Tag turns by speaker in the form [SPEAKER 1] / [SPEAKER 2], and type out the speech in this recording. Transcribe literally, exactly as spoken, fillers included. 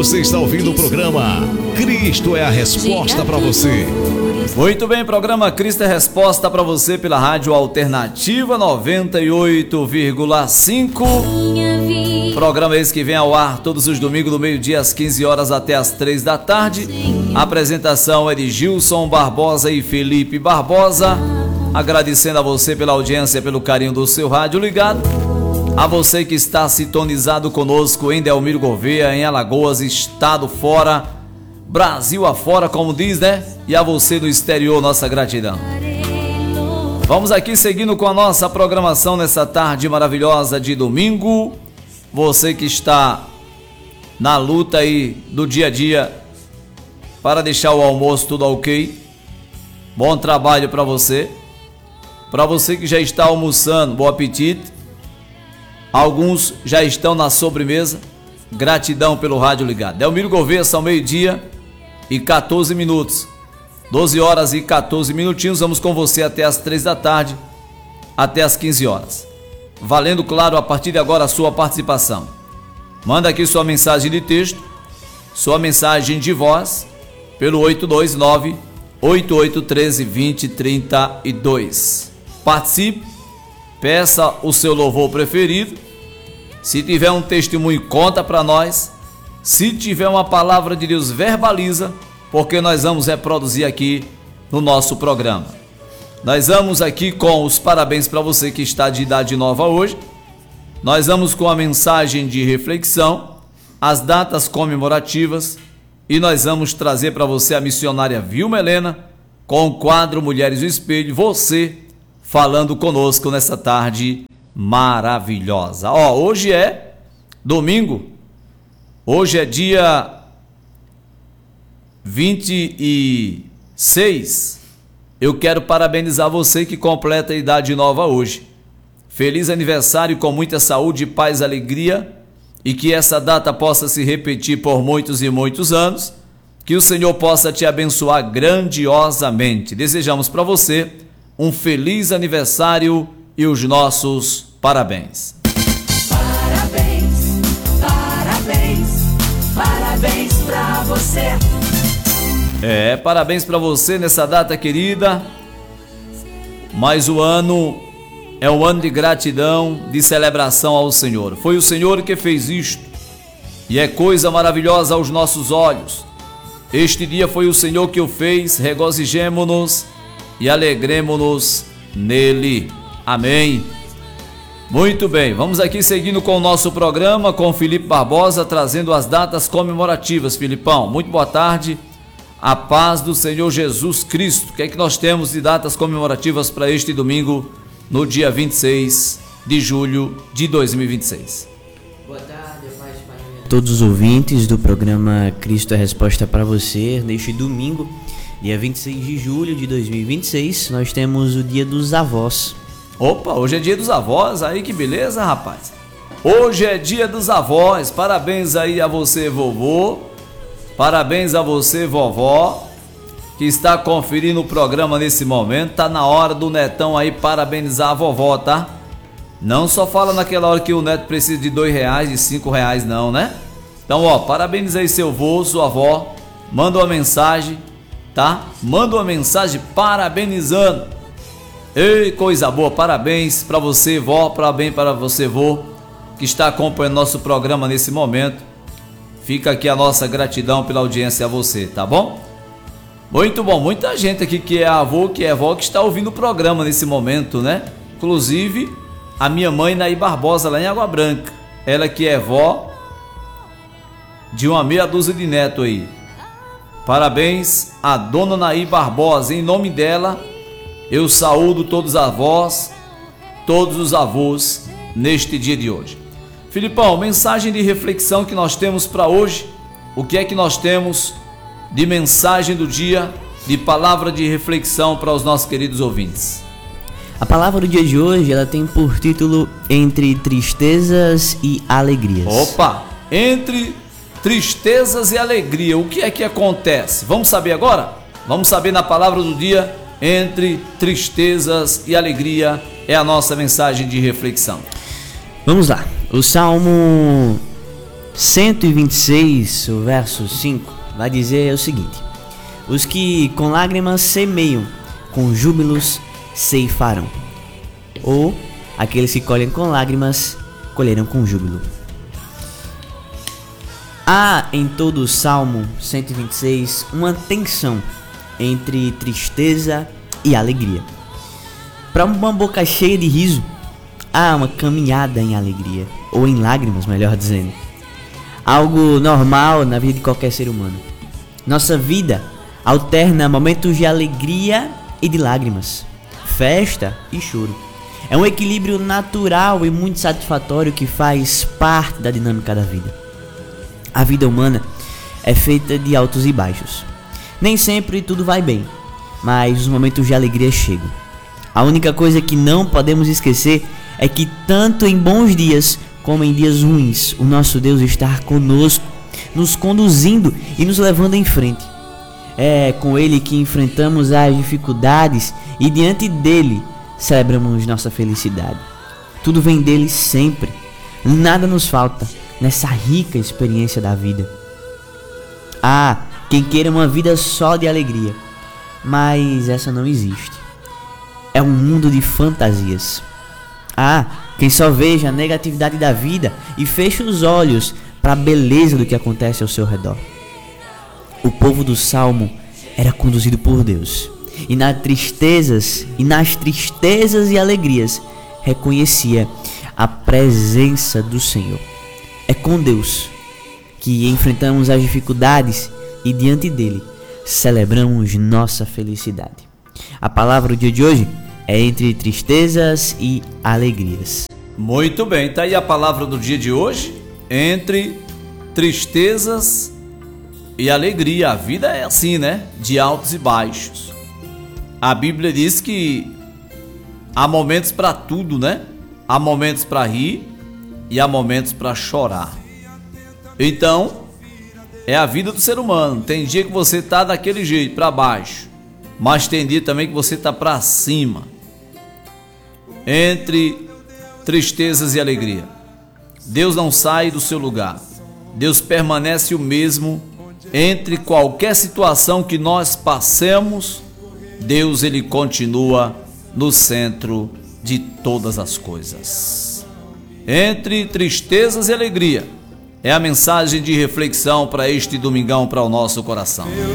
[SPEAKER 1] Você está ouvindo o programa Cristo é a Resposta para você.
[SPEAKER 2] Muito bem, programa Cristo é a Resposta para você pela Rádio Alternativa noventa e oito vírgula cinco. Programa esse que vem ao ar todos os domingos do meio-dia às quinze horas até às três da tarde. A apresentação é de Gilson Barbosa e Felipe Barbosa. Agradecendo a você pela audiência, pelo carinho do seu rádio ligado. A você que está sintonizado conosco em Delmiro Gouveia, em Alagoas, estado fora, Brasil afora, como diz, né? E a você do exterior, nossa gratidão. Vamos aqui seguindo com a nossa programação nessa tarde maravilhosa de domingo. Você que está na luta aí do dia a dia para deixar o almoço tudo ok. Bom trabalho para você. Para você que já está almoçando, bom apetite. Alguns já estão na sobremesa. Gratidão pelo rádio ligado. Delmiro Gouveia, são meio-dia e quatorze minutos. doze horas e quatorze minutinhos. Vamos com você até as três da tarde, até as quinze horas. Valendo, claro, a partir de agora a sua participação. Manda aqui sua mensagem de texto, sua mensagem de voz, pelo oito dois nove, oito oito um três, dois zero três dois. Participe, peça o seu louvor preferido. Se tiver um testemunho, conta para nós. Se tiver uma palavra de Deus, verbaliza, porque nós vamos reproduzir aqui no nosso programa. Nós vamos aqui com os parabéns para você que está de idade nova hoje. Nós vamos com a mensagem de reflexão, as datas comemorativas, e nós vamos trazer para você a missionária Vilma Helena com o quadro Mulheres do Espelho, você falando conosco nessa tarde maravilhosa. Ó, hoje é domingo, hoje é dia vinte e seis. Eu quero parabenizar você que completa a idade nova hoje. Feliz aniversário com muita saúde, paz, alegria, e que essa data possa se repetir por muitos e muitos anos. Que o Senhor possa te abençoar grandiosamente. Desejamos para você um feliz aniversário e os nossos parabéns.
[SPEAKER 3] Parabéns, parabéns, parabéns pra você.
[SPEAKER 2] É, parabéns para você nessa data querida. Mais o ano é um ano de gratidão, de celebração ao Senhor. Foi o Senhor que fez isto e é coisa maravilhosa aos nossos olhos. Este dia foi o Senhor que o fez, regozijemo-nos e alegremo-nos nele. Amém. Muito bem, vamos aqui seguindo com o nosso programa, com o Felipe Barbosa, trazendo as datas comemorativas. Filipão, muito boa tarde. A paz do Senhor Jesus Cristo. O que é que nós temos de datas comemorativas para este domingo, no dia vinte e seis de julho de dois mil e vinte e seis?
[SPEAKER 4] Boa tarde, paz para todos os ouvintes do programa Cristo é a Resposta para você. Neste domingo, dia vinte e seis de julho de dois mil e vinte e seis, nós temos o Dia dos Avós.
[SPEAKER 2] Opa, hoje é dia dos avós, aí que beleza, rapaz. Hoje é dia dos avós, parabéns aí a você, vovô. Parabéns a você, vovó, que está conferindo o programa nesse momento. Tá na hora do netão aí parabenizar a vovó, tá? Não só fala naquela hora que o neto precisa de dois reais, de cinco reais, não, né? Então, ó, parabeniza aí seu vô, sua avó. Manda uma mensagem, tá? Manda uma mensagem parabenizando. Ei, coisa boa, parabéns para você, vó, parabéns para você, vô, que está acompanhando nosso programa nesse momento. Fica aqui a nossa gratidão pela audiência a você, tá bom? Muito bom, muita gente aqui que é avô, que é vó, que está ouvindo o programa nesse momento, né? Inclusive, a minha mãe, Naí Barbosa, lá em Água Branca. Ela que é vó de uma meia dúzia de neto aí. Parabéns a dona Naí Barbosa, em nome dela, eu saúdo todos os avós, todos os avós neste dia de hoje. Filipão, mensagem de reflexão que nós temos para hoje. O que é que nós temos de mensagem do dia, de palavra de reflexão para os nossos queridos ouvintes?
[SPEAKER 4] A palavra do dia de hoje, ela tem por título Entre Tristezas e Alegrias.
[SPEAKER 2] Opa, entre tristezas e alegria, o que é que acontece? Vamos saber agora? Vamos saber na palavra do dia. Entre tristezas e alegria é a nossa mensagem de reflexão.
[SPEAKER 4] Vamos lá. O Salmo cento e vinte e seis, o verso cinco, vai dizer o seguinte: os que com lágrimas semeiam, com júbilos ceifarão. Ou aqueles que colhem com lágrimas, colherão com júbilo. Há em todo o Salmo cento e vinte e seis uma tensão entre tristeza e alegria. Para uma boca cheia de riso, há uma caminhada em alegria, ou em lágrimas, melhor dizendo. Algo normal na vida de qualquer ser humano. Nossa vida alterna momentos de alegria e de lágrimas, festa e choro. É um equilíbrio natural e muito satisfatório que faz parte da dinâmica da vida. A vida humana é feita de altos e baixos. Nem sempre tudo vai bem, mas os momentos de alegria chegam. A única coisa que não podemos esquecer é que tanto em bons dias como em dias ruins, o nosso Deus está conosco, nos conduzindo e nos levando em frente. É com Ele que enfrentamos as dificuldades e diante dele celebramos nossa felicidade. Tudo vem dele sempre, nada nos falta nessa rica experiência da vida. Há quem queira uma vida só de alegria, mas essa não existe. É um mundo de fantasias. Há quem só veja a negatividade da vida e feche os olhos para a beleza do que acontece ao seu redor. O povo do Salmo era conduzido por Deus, e nas tristezas e nas tristezas e alegrias reconhecia a presença do Senhor. É com Deus que enfrentamos as dificuldades e diante dele celebramos nossa felicidade. A palavra do dia de hoje é entre tristezas e alegrias.
[SPEAKER 2] Muito bem, tá aí a palavra do dia de hoje, entre tristezas e alegria. A vida é assim, né? De altos e baixos. A Bíblia diz que há momentos para tudo, né? Há momentos para rir e há momentos para chorar. Então, é a vida do ser humano. Tem dia que você tá daquele jeito, para baixo, mas tem dia também que você tá para cima. Entre tristezas e alegria, Deus não sai do seu lugar. Deus permanece o mesmo entre qualquer situação que nós passemos. Deus, ele continua no centro de todas as coisas. Entre tristezas e alegria é a mensagem de reflexão para este domingão, para o nosso coração.